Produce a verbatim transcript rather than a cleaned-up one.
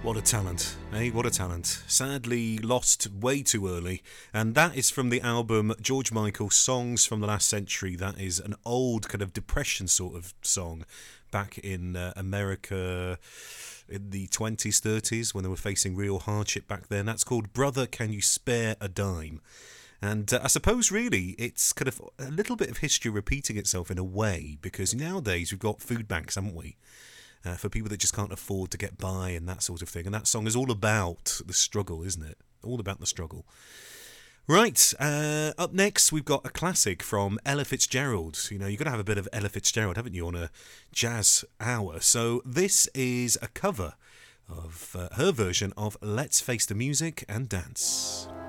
What a talent, eh? What a talent. Sadly lost way too early. And that is from the album George Michael, Songs from the Last Century. That is an old kind of depression sort of song back in uh, America in the twenties, thirties, when they were facing real hardship back then. That's called Brother, Can You Spare a Dime? And uh, I suppose really it's kind of a little bit of history repeating itself in a way, because nowadays we've got food banks, haven't we? Uh, for people that just can't afford to get by and that sort of thing. And that song is all about the struggle, isn't it? All about the struggle. Right, uh, up next we've got a classic from Ella Fitzgerald. You know, you've got to have a bit of Ella Fitzgerald, haven't you, on a jazz hour. So this is a cover of uh, her version of Let's Face the Music and Dance.